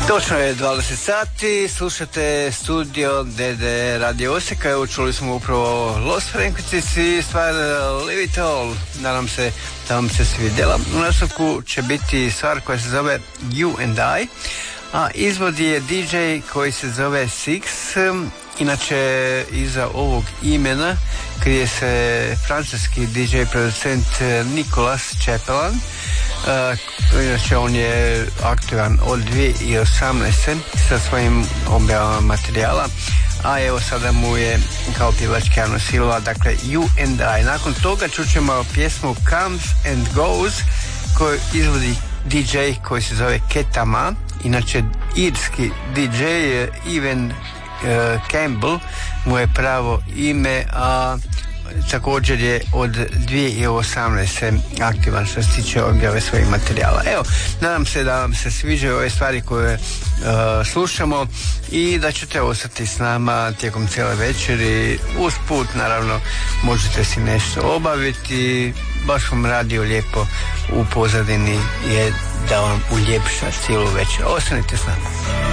Točno je 20 sati, slušate studio DD Radio Osijeka. Evo čuli smo upravo Lost Frequencies i stvar Leave It All. Nadam se da vam se svidjela. U nastavku će biti stvar koja se zove You and I, a izvodi je DJ koji se zove Six. Inače iza ovog imena krije se francuski DJ producent Nicolas Chapelan. Inače on je aktivan od 2018. sa svojim objavama materijala, a evo sada mu je kao pjevačka nosila, dakle You and I. Nakon toga čućemo pjesmu Comes and Goes koju izvodi DJ koji se zove Ketama, inače irski DJ Evan Campbell mu je pravo ime, a također je od 2018. aktivan što se tiče objave svojih materijala. Evo, nadam se da vam se sviđaju ove stvari koje slušamo i da ćete ostati s nama tijekom cijele večeri. Usput, naravno, možete si nešto obaviti, baš vam radio lijepo u pozadini je da vam uljepša cijelu večer. Ostanite s nama.